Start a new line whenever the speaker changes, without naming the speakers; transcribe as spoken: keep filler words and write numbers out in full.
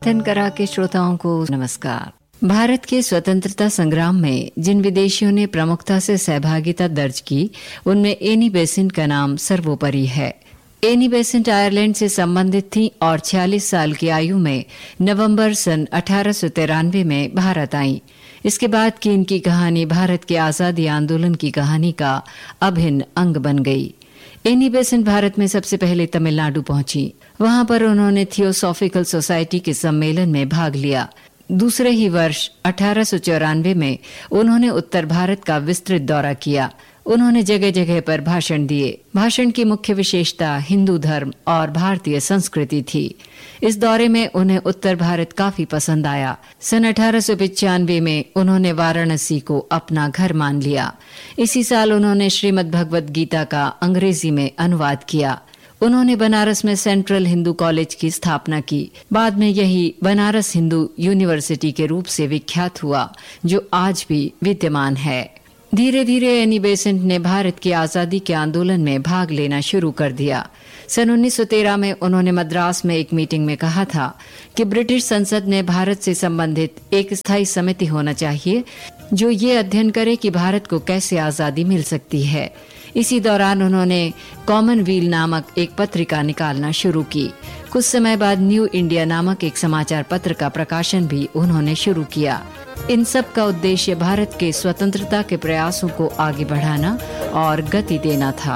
धन करा के श्रोताओं को नमस्कार। भारत के स्वतंत्रता संग्राम में जिन विदेशियों ने प्रमुखता से सहभागिता दर्ज की, उनमें एनी बेसेंट का नाम सर्वोपरि है। एनी बेसेंट आयरलैंड से संबंधित थीं और छियालीस साल की आयु में नवंबर सन अठारह सौ तिरानवे में भारत आईं। इसके बाद की इनकी कहानी भारत के आजादी आंदोलन की कहानी का अभिन्न अंग बन गई। एनी बेसेंट भारत में सबसे पहले तमिलनाडु पहुंची। वहां पर उन्होंने थियोसॉफिकल सोसाइटी के सम्मेलन में भाग लिया। दूसरे ही वर्ष अठारह सौ चौरानवे में उन्होंने उत्तर भारत का विस्तृत दौरा किया। उन्होंने जगह जगह पर भाषण दिए। भाषण की मुख्य विशेषता हिंदू धर्म और भारतीय संस्कृति थी। इस दौरे में उन्हें उत्तर भारत काफी पसंद आया। सन अठारह सौ पचानवे में उन्होंने वाराणसी को अपना घर मान लिया। इसी साल उन्होंने श्रीमद् भगवद गीता का अंग्रेजी में अनुवाद किया। उन्होंने बनारस में सेंट्रल हिंदू कॉलेज की स्थापना की। बाद में यही बनारस हिंदू यूनिवर्सिटी के रूप से विख्यात हुआ, जो आज भी विद्यमान है। धीरे धीरे एनी बेसेंट ने भारत की आजादी के आंदोलन में भाग लेना शुरू कर दिया। सन उन्नीस सौ तेरह में उन्होंने मद्रास में एक मीटिंग में कहा था कि ब्रिटिश संसद में भारत से संबंधित एक स्थायी समिति होना चाहिए, जो ये अध्ययन करे कि भारत को कैसे आजादी मिल सकती है। इसी दौरान उन्होंने कॉमनवील नामक एक पत्रिका निकालना शुरू की। कुछ समय बाद न्यू इंडिया नामक एक समाचार पत्र का प्रकाशन भी उन्होंने शुरू किया। इन सब का उद्देश्य भारत के स्वतंत्रता के प्रयासों को आगे बढ़ाना और गति देना था।